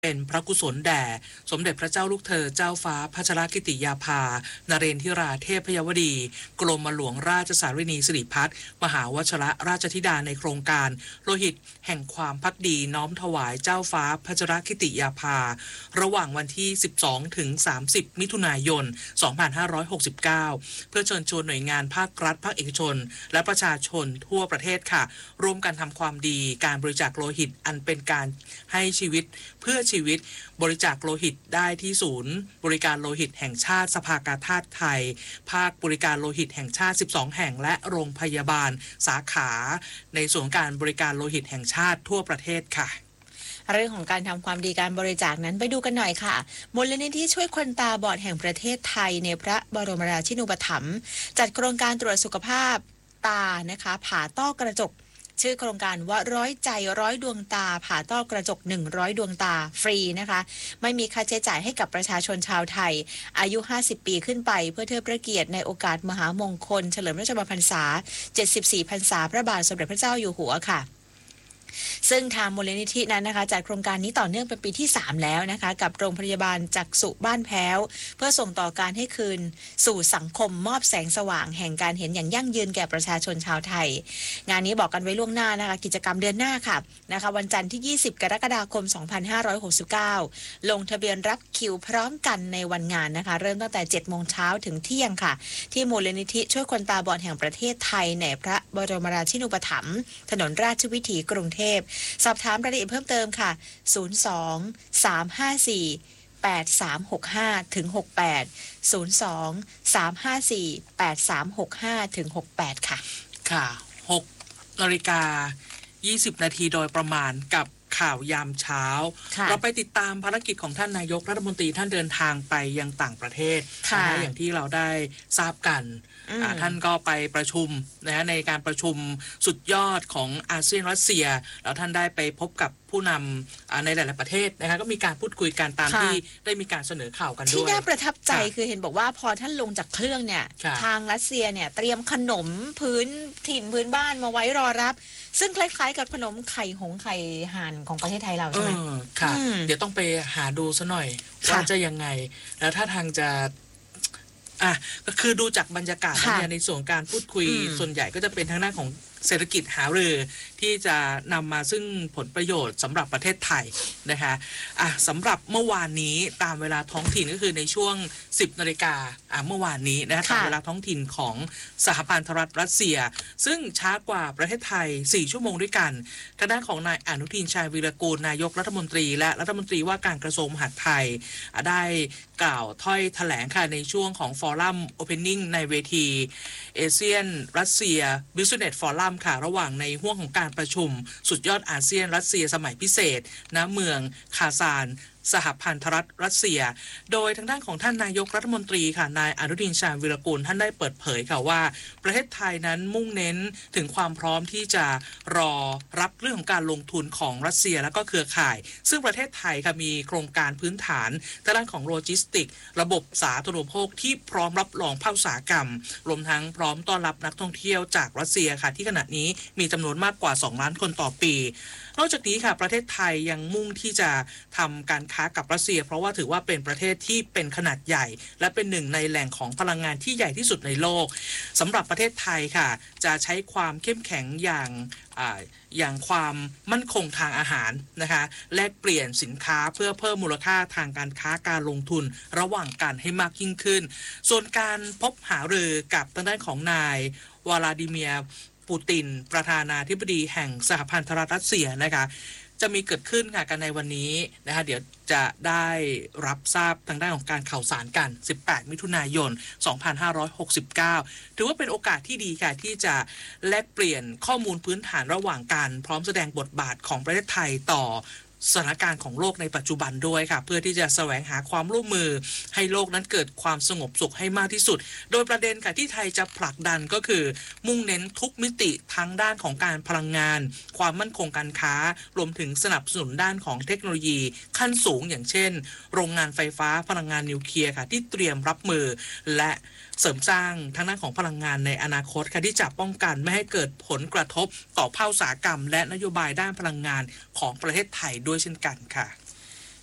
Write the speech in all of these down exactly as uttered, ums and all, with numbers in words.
เป็นพระกุศลแด่สมเด็จพระเจ้าลูกเธอเจ้าฟ้าพัชรกิติยาภานเรนทิราเทพยวดีกรมหลวงราชสารินีสิริพัฒน์มหาวชรราชธิดาในโครงการโลหิตแห่งความภักดีน้อมถวายเจ้าฟ้าพัชรกิติยาภาระหว่างวันที่สิบสองถึงสามสิบมิถุนายนสองพันห้าร้อยหกสิบเก้าเพื่อเชิญชวนหน่วยงานภาครัฐภาคเอกชนและประชาชนทั่วประเทศค่ะร่วมกันทำความดีการบริจาคโลหิตอันเป็นการให้ชีวิตเพื่อชีวิตบริจาคโลหิตได้ที่ศูนย์บริการโลหิตแห่งชาติสภากาชาดไทยภาคบริการโลหิตแห่งชาติสิบสองแห่งและโรงพยาบาลสาขาในส่วนการบริการโลหิตแห่งชาติทั่วประเทศค่ะเรื่องของการทำความดีการบริจาคนั้นไปดูกันหน่อยค่ะมูลนิธิช่วยคนตาบอดแห่งประเทศไทยในพระบรมราชินูปถัมภ์จัดโครงการตรวจสุขภาพตานะคะผ่าต้อกระจกชื่อโครงการว่าร้อยใจร้อยดวงตาผ่าต้อกระจกหนึ่งร้อยดวงตาฟรีนะคะไม่มีค่าใช้จ่ายให้กับประชาชนชาวไทยอายุห้าสิบปีขึ้นไปเพื่อเทิดพระเกียรติในโอกาสมหามงคลเฉลิมพระชนมพรรษาเจ็ดสิบสี่พรรษาพระบาทสมเด็จพระเจ้าอยู่หัวค่ะซึ่งทางมูลนิธินั้นนะคะจัดโครงการนี้ต่อเนื่องเป็นปีที่สามแล้วนะคะกับโรงพยาบาลจักษุบ้านแพ้วเพื่อส่งต่อการให้คืนสู่สังคมมอบแสงสว่างแห่งการเห็นอย่างยั่งยืนแก่ประชาชนชาวไทยงานนี้บอกกันไว้ล่วงหน้านะคะกิจกรรมเดือนหน้าค่ะนะคะวันจันทร์ที่ยี่สิบกรกฎาคมสองพันห้าร้อยหกสิบเก้าลงทะเบียนรับคิวพร้อมกันในวันงานนะคะเริ่มตั้งแต่เจ็ดโมงเช้าถึงเที่ยงค่ะที่มูลนิธิช่วยคนตาบอดแห่งประเทศไทยในพระบรมราชินูปถัมภ์ถนนราชวิถีกรุงเทพสอบถามรายละเอียดเพิ่มเติมค่ะศูนย์ สอง สาม ห้า สี่ แปด สาม หก ห้า ถึง หก แปด ศูนย์ สอง สาม ห้า สี่ แปด สาม หก ห้า ถึง หก แปดค่ะค่ะหกนาฬิกายี่สิบนาทีโดยประมาณกับข่าวยามเช้าเราไปติดตามภารกิจของท่านนายกรัฐมนตรีท่านเดินทางไปยังต่างประเทศนะอย่างที่เราได้ทราบกันท่านก็ไปประชุมนะฮะในการประชุมสุดยอดของอาเซียนรัสเซียแล้วท่านได้ไปพบกับผู้นำในหลายๆประเทศนะคะก็มีการพูดคุยกันตามที่ได้มีการเสนอข่าวกันด้วยที่น่าประทับใจคือเห็นบอกว่าพอท่านลงจากเครื่องเนี่ยทางรัสเซียเนี่ยเตรียมขนมพื้นถิ่นพื้นบ้านมาไว้รอรับซึ่งคล้ายๆกับขนมไข่หงไข่ห่านของประเทศไทยเราใช่ไหมค่ะเดี๋ยวต้องไปหาดูซะหน่อยว่าจะยังไงแล้วถ้าทางจะอ่ะก็คือดูจากบรรยากาศเนี่ยในส่วนการพูดคุยส่วนใหญ่ก็จะเป็นทางด้านของเศรษฐกิจหารือที่จะนำมาซึ่งผลประโยชน์สำหรับประเทศไทยนะคะอ่ะสำหรับเมื่อวานนี้ตามเวลาท้องถิ่นก็คือในช่วงสิบนาฬิกาอ่ะเมื่อวานนี้นะคะตามเวลาท้องถิ่นของสหพันธรัฐรัสเซียซึ่งช้ากว่าประเทศไทยสี่ชั่วโมงด้วยกันทางด้านของนายอนุทินชาญวีรกูลนายกรัฐมนตรีและรัฐมนตรีว่าการกระทรวงมหาดไทยได้กล่าวถ้อยแถลงค่ะในช่วงของฟอรัมโอเพนนิ่งในเวทีเอเชียนรัสเซียบิสเนสฟอรัมค่ะระหว่างในห้วงของการประชุมสุดยอดอาเซียนรัสเซียสมัยพิเศษณเมืองคาซานสหพันธรัฐรัสเซียโดยทางด้านของท่านนายกรัฐมนตรีค่ะนายอนุทินชาญวีรกูลท่านได้เปิดเผยค่ะว่าประเทศไทยนั้นมุ่งเน้นถึงความพร้อมที่จะรอรับเรื่องของการลงทุนของรัสเซียและก็เครือข่ายซึ่งประเทศไทยค่ะมีโครงการพื้นฐานทางด้านของโลจิสติกระบบสาธารณูปโภคที่พร้อมรับรองภาคอุตสาหกรรมรวมทั้งพร้อมต้อนรับนักท่องเที่ยวจากรัสเซียค่ะที่ขณะนี้มีจำนวนมากกว่าสองล้านคนต่อปีนอกจากนี้ค่ะประเทศไทยยังมุ่งที่จะทำการค้ากับรัสเซียเพราะว่าถือว่าเป็นประเทศที่เป็นขนาดใหญ่และเป็นหนึ่งในแหล่งของพลังงานที่ใหญ่ที่สุดในโลกสำหรับประเทศไทยค่ะจะใช้ความเข้มแข็งอย่างอ่าอย่างความมั่นคงทางอาหารนะคะแลกเปลี่ยนสินค้าเพื่อเพิ่มมูลค่าทางการค้าการลงทุนระหว่างกันให้มากยิ่งขึ้นส่วนการพบหารือกับทางด้านของนายวลาดิเมียร์ปูตินประธานาธิบดีแห่งสหพันธรัฐรัสเซียนะคะจะมีเกิดขึ้นค่ะกันในวันนี้นะคะเดี๋ยวจะได้รับทราบทางด้านของการข่าวสารกันสิบแปดมิถุนายนสองพันห้าร้อยหกสิบเก้าถือว่าเป็นโอกาสที่ดีค่ะที่จะแลกเปลี่ยนข้อมูลพื้นฐานระหว่างกันพร้อมแสดงบทบาทของประเทศไทยต่อสถานการณ์ของโลกในปัจจุบันด้วยค่ะเพื่อที่จะแสวงหาความร่วมมือให้โลกนั้นเกิดความสงบสุขให้มากที่สุดโดยประเด็นค่ะที่ไทยจะผลักดันก็คือมุ่งเน้นทุกมิติทั้งด้านของการพลังงานความมั่นคงการค้ารวมถึงสนับสนุนด้านของเทคโนโลยีขั้นสูงอย่างเช่นโรงงานไฟฟ้าพลังงานนิวเคลียร์ค่ะที่เตรียมรับมือและเสริมสร้างทางด้านของพลังงานในอนาคตค่ะที่จะป้องกันไม่ให้เกิดผลกระทบต่อภาคอุตสาหกรรมและนโยบายด้านพลังงานของประเทศไทยด้วยเช่นกันค่ะ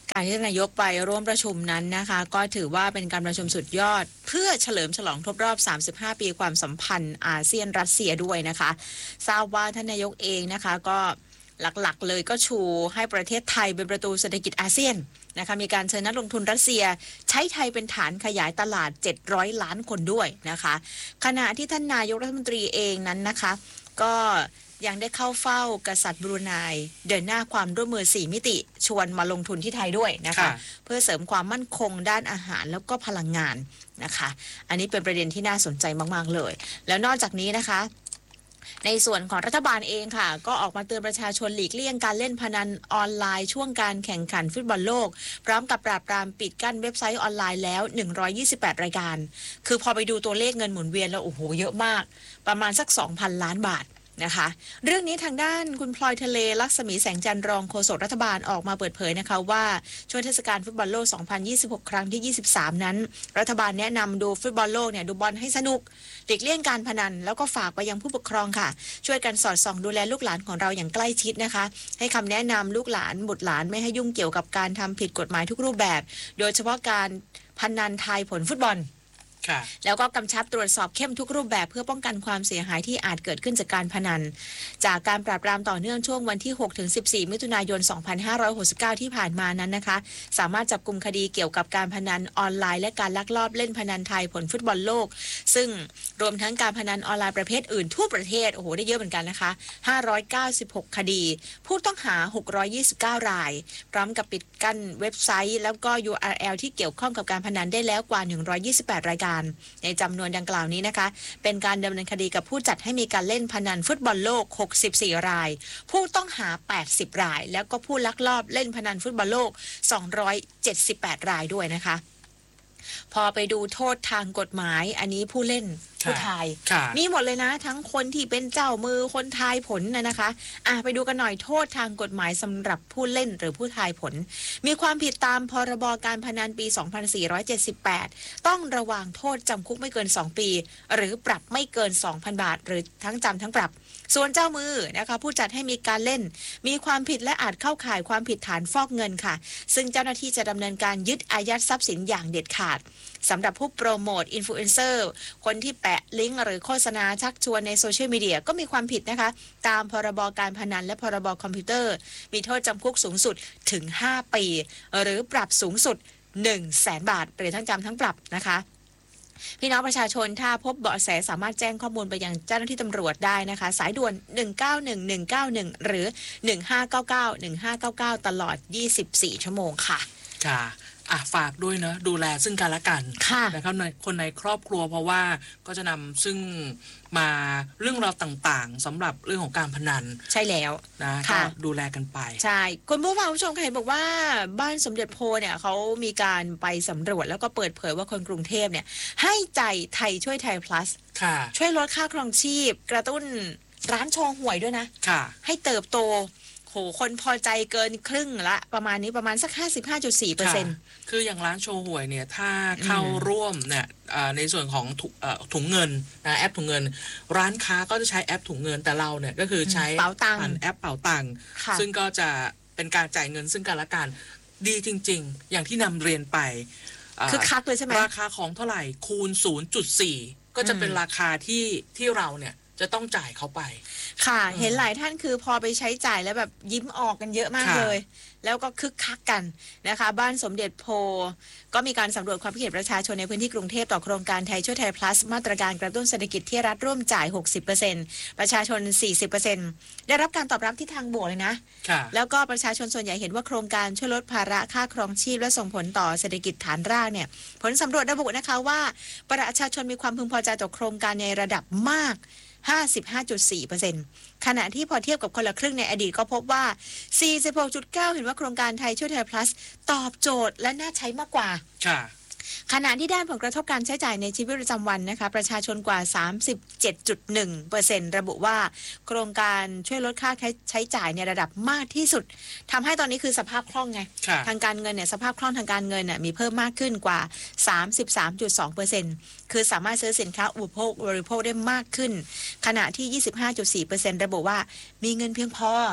การที่นายกไปร่วมประชุมนั้นนะคะก็ถือว่าเป็นการประชุมสุดยอดเพื่อเฉลิมฉลองครบรอบสามสิบห้าปีความสัมพันธ์อาเซียนรัสเซียด้วยนะคะทราบว่าท่านนายกเองนะคะก็หลักๆเลยก็ชูให้ประเทศไทยเป็นประตูเศรษฐกิจอาเซียนนะคะมีการเชิญนักลงทุนรัสเซียใช้ไทยเป็นฐานขยายตลาดเจ็ดร้อยล้านคนด้วยนะคะขณะที่ท่านนายกรัฐมนตรีเองนั้นนะคะก็ยังได้เข้าเฝ้ากษัตริย์บรูไนเดินหน้าความร่วมมือสี่มิติชวนมาลงทุนที่ไทยด้วยนะคะเพื่อเสริมความมั่นคงด้านอาหารแล้วก็พลังงานนะคะอันนี้เป็นประเด็นที่น่าสนใจมากๆเลยแล้วนอกจากนี้นะคะในส่วนของรัฐบาลเองค่ะก็ออกมาเตือนประชาชนหลีกเลี่ยงการเล่นพนันออนไลน์ช่วงการแข่งขันฟุตบอลโลกพร้อมกับปราบปรามปิดกั้นเว็บไซต์ออนไลน์แล้วหนึ่งร้อยยี่สิบแปดรายการคือพอไปดูตัวเลขเงินหมุนเวียนแล้วโอ้โหเยอะมากประมาณสัก สองพัน ล้านบาทนะคะเรื่องนี้ทางด้านคุณพลอยทะเลลักษมีแสงจันทร์รองโฆษกรัฐบาลออกมาเปิดเผยนะคะว่าช่วงเทศกาลฟุตบอลโลก สองพันยี่สิบหก ครั้งที่ ยี่สิบสาม นั้นรัฐบาลแนะนำดูฟุตบอลโลกเนี่ยดูบอลให้สนุกหลีกเลี่ยงการพนันแล้วก็ฝากไปยังผู้ปกครองค่ะช่วยกันสอดส่องดูแลลูกหลานของเราอย่างใกล้ชิดนะคะให้คำแนะนำลูกหลานบุตรหลานไม่ให้ยุ่งเกี่ยวกับการทำผิดกฎหมายทุกรูปแบบโดยเฉพาะการพนันทายผลฟุตบอลแล้วก็กำชับตรวจสอบเข้มทุกรูปแบบเพื่อป้องกันความเสียหายที่อาจเกิดขึ้นจากการพนันจากการปราบปรามต่อเนื่องช่วงวันที่ หกถึงสิบสี่ มิถุนายน สองพันห้าร้อยหกสิบเก้า ที่ผ่านมานั้นนะคะสามารถจับกุมคดีเกี่ยวกับการพนันออนไลน์และการลักลอบเล่นพนันทายผลฟุตบอลโลกซึ่งรวมทั้งการพนันออนไลน์ประเภทอื่นทั่วประเทศโอ้โหได้เยอะเหมือนกันนะคะห้าร้อยเก้าสิบหกคดีผู้ต้องหาหกร้อยยี่สิบเก้ารายพร้อมกับปิดกั้นเว็บไซต์แล้วก็ ยู อาร์ แอล ที่เกี่ยวข้องกับการพนันได้แล้วกว่าหนึ่งร้อยยี่สิบแปดรายการในจำนวนดังกล่าวนี้นะคะเป็นการดำเนินคดีกับผู้จัดให้มีการเล่นพนันฟุตบอลโลกหกสิบสี่รายผู้ต้องหาแปดสิบรายแล้วก็ผู้ลักลอบเล่นพนันฟุตบอลโลกสองร้อยเจ็ดสิบแปดรายด้วยนะคะพอไปดูโทษทางกฎหมายอันนี้ผู้เล่นผู้ทายมีหมดเลยนะทั้งคนที่เป็นเจ้ามือคนทายผลนะนะคะอ่ะไปดูกันหน่อยโทษทางกฎหมายสำหรับผู้เล่นหรือผู้ทายผลมีความผิดตามพรบการพนันปี สองพันสี่ร้อยเจ็ดสิบแปดต้องระวางโทษจำคุกไม่เกินสองปีหรือปรับไม่เกิน สองพัน บาทหรือทั้งจำทั้งปรับส่วนเจ้ามือนะคะผู้จัดให้มีการเล่นมีความผิดและอาจเข้าข่ายความผิดฐานฟอกเงินค่ะซึ่งเจ้าหน้าที่จะดำเนินการยึดอายัดทรัพย์สินอย่างเด็ดขาดสำหรับผู้โปรโมทอินฟลูเอนเซอร์คนที่แปะลิงก์หรือโฆษณาชักชวนในโซเชียลมีเดียก็มีความผิดนะคะตามพรบการพนันและพรบคอมพิวเตอร์มีโทษจำคุกสูงสุดถึงห้าปีหรือปรับสูงสุด หนึ่งแสน บาทหรือทั้งจำทั้งปรับนะคะพี่น้องประชาชนถ้าพบเบาะแสสามารถแจ้งข้อมูลไปยังเจ้าหน้าที่ตำรวจได้นะคะสายด่วนหนึ่งเก้าหนึ่ง หนึ่งเก้าหนึ่งหรือหนึ่งห้าเก้าเก้า หนึ่งห้าเก้าเก้าตลอดยี่สิบสี่ชั่วโมงค่ะค่ะอ่ะฝากด้วยเนอะดูแลซึ่งกันและกันนะครับในคนในครอบครัวเพราะว่าก็จะนำซึ่งมาเรื่องราวต่างๆสำหรับเรื่องของการพนันใช่แล้วนะก็ดูแลกันไปใช่คุณผู้ฟังผู้ชมเห็นบอกว่าบ้านสมเด็จโพเนี่ยเขามีการไปสำรวจแล้วก็เปิดเผยว่าคนกรุงเทพเนี่ยให้ใจไทยช่วยไทย plus ช่วยลดค่าครองชีพกระตุ้นร้านโชว์หวยด้วยนะให้เติบโตโหคนพอใจเกินครึ่งละประมาณนี้ประมาณสัก ห้าสิบห้าจุดสี่เปอร์เซ็นต์คืออย่างร้านโชว์หวยเนี่ยถ้าเข้าร่วมเนี่ยในส่วนของถุงเงินนะแอปถุงเงินร้านค้าก็จะใช้แอปถุงเงินแต่เราเนี่ยก็คือใช้ผ่านแอปเป๋าตังค์ซึ่งก็จะเป็นการจ่ายเงินซึ่งกันและกันดีจริงๆอย่างที่นำเรียนไปคือคักเลยใช่ไหมราคาของเท่าไหร่คูณ ศูนย์จุดสี่ ก็จะเป็นราคาที่ที่เราเนี่ยจะต้องจ่ายเขาไปค่ะเห็นหลายท่านคือพอไปใช้จ่ายแล้วแบบยิ้มออกกันเยอะมากเลยแล้วก็คึกคักกันนะคะบ้านสมเด็จโพก็มีการสำรวจความคิดเห็นประชาชนในพื้นที่กรุงเทพต่อโครงการไทยช่วยไทย plus มาตรการกระตุ้นเศรษฐกิจที่รัฐร่วมจ่าย หกสิบเปอร์เซ็นต์ ประชาชน สี่สิบเปอร์เซ็นต์ ได้รับการตอบรับที่ทางบวกเลยนะแล้วก็ประชาชนส่วนใหญ่เห็นว่าโครงการช่วยลดภาระค่าครองชีพและส่งผลต่อเศรษฐกิจฐานรากเนี่ยผลสำรวจระบุนะคะว่าประชาชนมีความพึงพอใจต่อโครงการในระดับมาก ห้าสิบห้าจุดสี่เปอร์เซ็นต์ ขณะที่พอเทียบกับคนละครึ่งในอดีตก็พบว่า สี่สิบหกจุดเก้า เห็นว่าโครงการไทยช่วยไทย plus ตอบโจทย์และน่าใช้มากกว่าค่ะขณะที่ด้านผลกระทบการใช้จ่ายในชีวิตประจำวันนะคะประชาชนกว่า สามสิบเจ็ดจุดหนึ่งเปอร์เซ็นต์ ระบุว่าโครงการช่วยลดค่าใช้จ่ายในระดับมากที่สุดทำให้ตอนนี้คือสภาพคล่องไงทางการเงินเนี่ยสภาพคล่องทางการเงินน่ะมีเพิ่มมากขึ้นกว่า สามสิบสามจุดสองเปอร์เซ็นต์ คือสามารถซื้อสินค้าอุปโภคบริโภคได้มากขึ้นขณะที่ ยี่สิบห้าจุดสี่เปอร์เซ็นต์ ระบุว่ามีเงินเพียงพอพ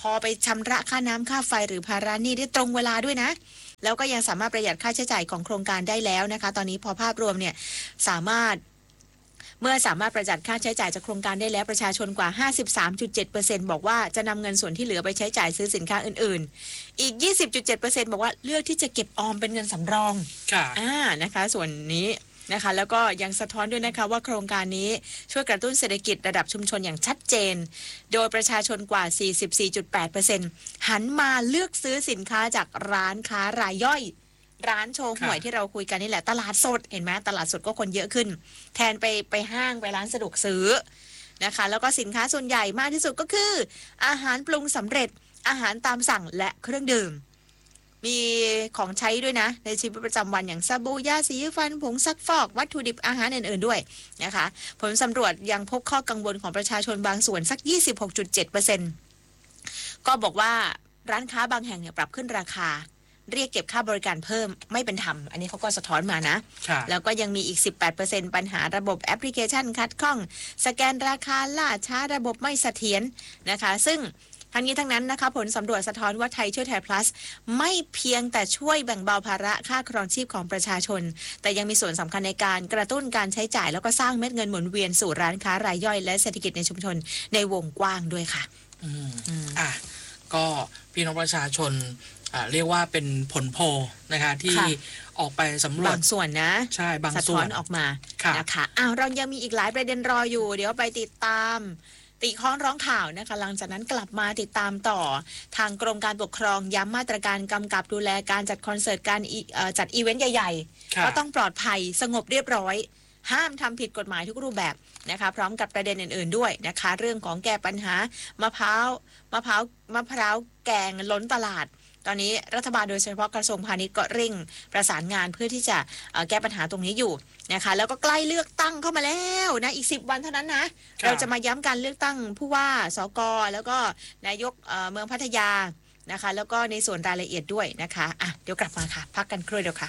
อไปชำระค่าน้ำค่าไฟหรือภาระหนี้ได้ตรงเวลาด้วยนะแล้วก็ยังสามารถประหยัดค่าใช้จ่ายของโครงการได้แล้วนะคะตอนนี้พอภาพรวมเนี่ยสามารถเมื่อสามารถประหยัดค่าใช้จ่ายจากโครงการได้แล้วประชาชนกว่า ห้าสิบสามจุดเจ็ดเปอร์เซ็นต์ บอกว่าจะนำเงินส่วนที่เหลือไปใช้จ่ายซื้อสินค้าอื่นๆอีก ยี่สิบจุดเจ็ดเปอร์เซ็นต์ บอกว่าเลือกที่จะเก็บออมเป็นเงินสำรองค่ะอ่านะคะส่วนนี้นะคะแล้วก็ยังสะท้อนด้วยนะคะว่าโครงการนี้ช่วยกระตุ้นเศรษฐกิจระดับชุมชนอย่างชัดเจนโดยประชาชนกว่า สี่สิบสี่จุดแปดเปอร์เซ็นต์ หันมาเลือกซื้อสินค้าจากร้านค้ารายย่อยร้านโชว์หวยที่เราคุยกันนี่แหละตลาดสดเห็นไหมตลาดสดก็คนเยอะขึ้นแทนไปไปห้างไปร้านสะดวกซื้อนะคะแล้วก็สินค้าส่วนใหญ่มากที่สุดก็คืออาหารปรุงสำเร็จอาหารตามสั่งและเครื่องดื่มมีของใช้ด้วยนะในชีวิตประจำวันอย่างสบู่ยาสีฟันผงซักฟอกวัตถุดิบอาหารอื่นๆด้วยนะคะผลสำรวจยังพบข้อกังวลของประชาชนบางส่วนสัก ยี่สิบหกจุดเจ็ดเปอร์เซ็นต์ ก็บอกว่าร้านค้าบางแห่งเนี่ยปรับขึ้นราคาเรียกเก็บค่าบริการเพิ่มไม่เป็นธรรมอันนี้เขาก็สะท้อนมานะแล้วก็ยังมีอีก สิบแปดเปอร์เซ็นต์ ปัญหาระบบแอปพลิเคชันขัดข้องสแกนราคาล่าช้าระบบไม่เสถียรนะคะซึ่งทั้งนี้ทั้งนั้นนะคะผลสำรวจสะท้อนว่าไทยช่วยไทย plus ไม่เพียงแต่ช่วยแบ่งเบาภาระค่าครองชีพของประชาชนแต่ยังมีส่วนสำคัญในการกระตุ้นการใช้จ่ายแล้วก็สร้างเม็ดเงินหมุนเวียนสู่ร้านค้ารายย่อยและเศรษฐกิจในชุมชนในวงกว้างด้วยค่ะอืมอ่ะก็พี่น้องประชาชนอ่าเรียกว่าเป็นผลโพลนะคะที่ออกไปสำรวจบางส่วนนะใช่บางส่วนสะท้อนออกมานะคะอ้าวเรายังมีอีกหลายประเด็นรออยู่เดี๋ยวไปติดตามติข้อนร้องข่าวนะคะหลังจากนั้นกลับมาติดตามต่อทางกรมการปกครองย้ำมาตรการกำกับดูแลการจัดคอนเสิร์ตการจัดอีเวนต์ใหญ่ๆก็ต้องปลอดภัยสงบเรียบร้อยห้ามทำผิดกฎหมายทุกรูปแบบนะคะพร้อมกับประเด็นอื่นๆด้วยนะคะเรื่องของแก้ปัญหามะพร้าวมะพร้าวมะพร้าวแกงล้นตลาดตอนนี้รัฐบาลโดยเฉพาะกระทรวงพาณิชย์ก็เร่งประสานงานเพื่อที่จะแก้ปัญหาตรงนี้อยู่นะคะแล้วก็ใกล้เลือกตั้งเข้ามาแล้วนะอีกสิบวันเท่านั้นนะเราจะมาย้ำการเลือกตั้งผู้ว่าสกแล้วก็นายกเมืองพัทยานะคะแล้วก็ในส่วนรายละเอียดด้วยนะคะอ่ะเดี๋ยวกลับมาค่ะพักกันครู่เดียวค่ะ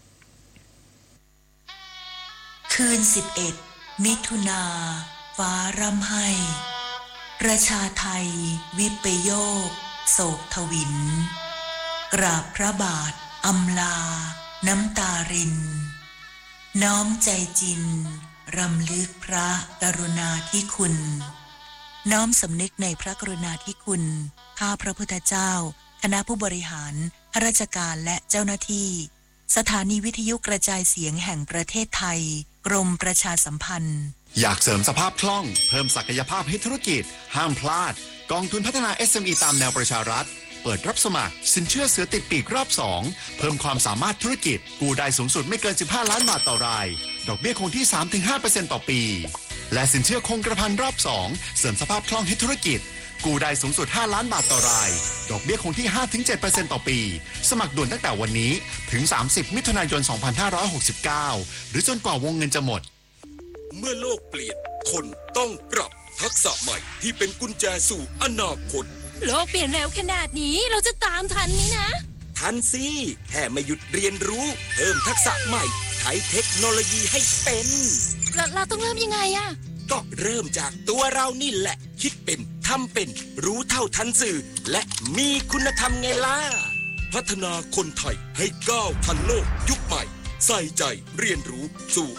คืนสิบเอ็ดมิถุนาฟ้าร่ำไห้ประชาไทยวิปโยคโศกทวินกราบพระบาทอำลาน้ำตารินน้อมใจจินรำลึกพระกรุณาธิคุณน้อมสำนึกในพระกรุณาธิคุณข้าพระพุทธเจ้าคณะผู้บริหารข้าราชการและเจ้าหน้าที่สถานีวิทยุกระจายเสียงแห่งประเทศไทยกรมประชาสัมพันธ์อยากเสริมสภาพคล่องเพิ่มศักยภาพให้ธุรกิจห้ามพลาดกองทุนพัฒนา เอส เอ็ม อี ตามแนวประชารัฐเปิดรับสมัครสินเชื่อเสือติดปีกรอบสองเพิ่มความสามารถธุรกิจกู้ได้สูงสุดไม่เกินสิบห้าล้านบาทต่อรายดอกเบี้ยคงที่ สามถึงห้าเปอร์เซ็นต์ ต่อปีและสินเชื่อคงกระพันรอบสองเสริมสภาพคล่องให้ธุรกิจกู้ได้สูงสุดห้าล้านบาทต่อรายดอกเบี้ยคงที่ ห้าถึงเจ็ดเปอร์เซ็นต์ ต่อปีสมัครด่วนตั้งแต่วันนี้ถึงสามสิบมิถุนายนสองพันห้าร้อยหกสิบเก้าหรือจนกว่าวงเงินจะหมดเมื่อโลกเปลี่ยนคนต้องปรับทักษะใหม่ที่เป็นกุญแจสู่อนาคตโลกเปลี่ยนเร็วขนาดนี้เราจะตามทันไหมนะทันสิแค่ไม่หยุดเรียนรู้เพิ่มทักษะใหม่ใช้เทคโนโลยีให้เป็นเราเราต้องเริ่มยังไงอะก็เริ่มจากตัวเรานี่แหละคิดเป็นทำเป็นรู้เท่าทันสื่อและมีคุณธรรมไงล่ะพัฒนาคนไทยให้ก้าวทันโลกยุคใหม่ใส่ใจเรียนรู้สู่